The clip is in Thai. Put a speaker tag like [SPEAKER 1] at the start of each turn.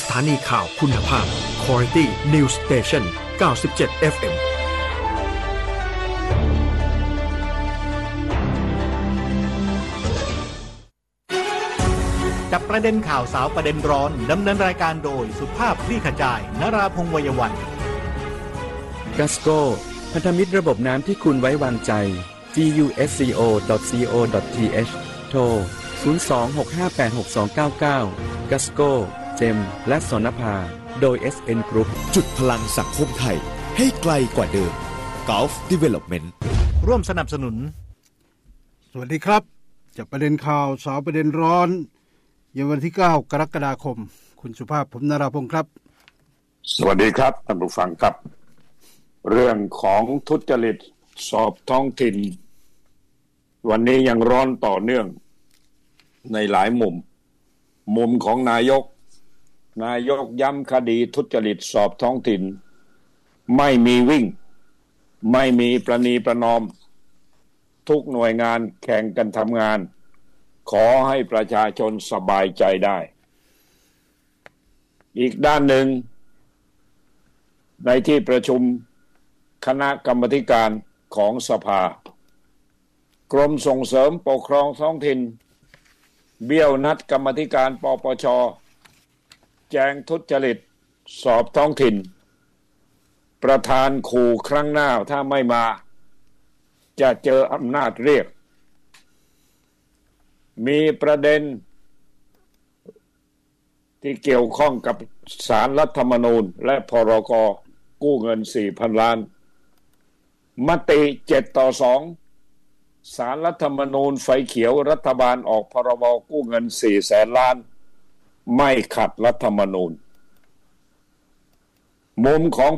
[SPEAKER 1] ถานีข่าวคุณภาพ Quality News Station 97 FM
[SPEAKER 2] จับประเด็นข่าวสาวประเด็นร้อนดำเนินรายการโดยสุภาพคลี่ขจายนราพงษ์ วัยวัน
[SPEAKER 3] กัสโก้พันธมิตรระบบน้ำที่คุณไว้วางใจ gusco.co.th โทร 026586299 กัสโก้เจมและสนภาโดย SN Group
[SPEAKER 4] จุดพลังสังคมไทยให้ไกลกว่าเดิม Gulf Development
[SPEAKER 2] ร่วมสนับสนุน
[SPEAKER 5] สวัสดีครับจับประเด็นข่าวสาวประเด็นร้อนเย็นวันที่9กรกฎาคมคุณสุภาพผมนราพงษ์ครับ
[SPEAKER 6] สวัสดีครับท่านผู้ฟังครับเรื่องของทุจริตสอบท้องถิ่นวันนี้ยังร้อนต่อเนื่องในหลายมุมของนายกย้ำคดีทุจริตสอบท้องถิ่นไม่มีวิ่งไม่มีประนีประนอมทุกหน่วยงานแข่งกันทำงานขอให้ประชาชนสบายใจได้อีกด้านหนึ่งในที่ประชุมคณะกรรมาธิการของสภากรมส่งเสริมปกครองท้องถิ่นเบี้ยวนัดกรรมาธิการปปช.แจงทุจริตสอบท้องถิ่นประธานขู่ครั้งหน้าถ้าไม่มาจะเจออำนาจเรียกมีประเด็นที่เกี่ยวข้องกับศาลรัฐธรรมนูญและพรก.กู้เงิน 4,000 ล้านมติ7-2ศาลรัฐธรรมนูญไฟเขียวรัฐบาลออกพรบ.กู้เงิน 400,000 ล้านไม่ขัดรัฐธรรมนูญมุมของ